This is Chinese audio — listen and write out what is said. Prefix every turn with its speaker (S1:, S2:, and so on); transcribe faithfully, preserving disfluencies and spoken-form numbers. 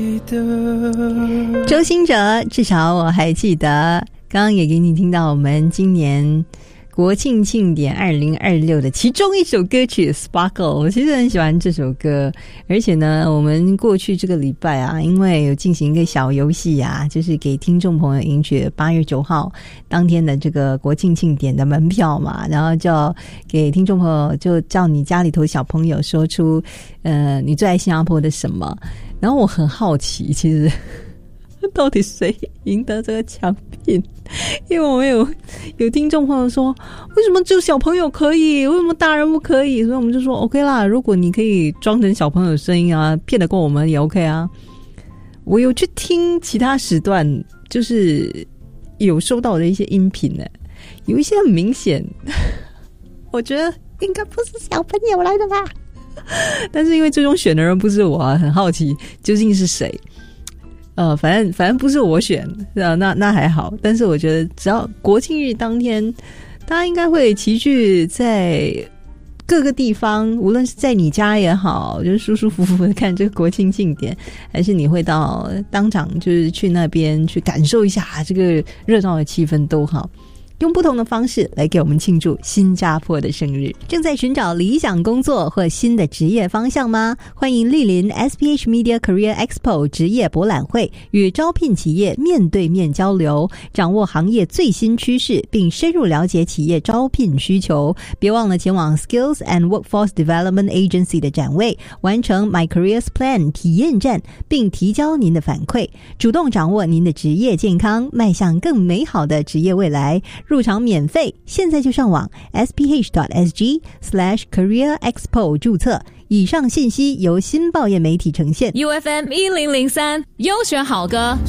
S1: 周兴哲，至少我还记得。刚刚也给你听到我们今年国庆庆典二零二六的其中一首歌曲 Sparkle， 我其实很喜欢这首歌，而且呢我们过去这个礼拜啊，因为有进行一个小游戏啊，就是给听众朋友赢取八月九号当天的这个国庆庆典的门票嘛，然后就给听众朋友就叫你家里头小朋友说出呃你最爱新加坡的什么，然后我很好奇其实到底谁赢得这个奖品，因为我们有有听众朋友说为什么只有小朋友可以，为什么大人不可以，所以我们就说 OK 啦，如果你可以装成小朋友的声音啊，骗得过我们也 OK 啊。我有去听其他时段，就是有收到的一些音频呢，有一些很明显我觉得应该不是小朋友来的吧，但是因为最终选的人不是我啊，很好奇究竟是谁。呃，反正反正不是我选，啊，那那还好。但是我觉得，只要国庆日当天，大家应该会齐聚在各个地方，无论是在你家也好，就是舒舒服服的看这个国庆庆典，还是你会到当场就是去那边去感受一下这个热闹的气氛都好。用不同的方式来给我们庆祝新加坡的生日。正在寻找理想工作或新的职业方向吗？欢迎莅临 S P H Media Career Expo 职业博览会，与招聘企业面对面交流，掌握行业最新趋势，并深入了解企业招聘需求。别忘了前往 Skills and Workforce Development Agency 的展位，完成 My Careers Plan 体验站，并提交您的反馈，主动掌握您的职业健康，迈向更美好的职业未来。入场免费，现在就上网 s p h dot s g slash career expo 注册。以上信息由新报业媒体呈现。
S2: U F M 一零零三优选好歌。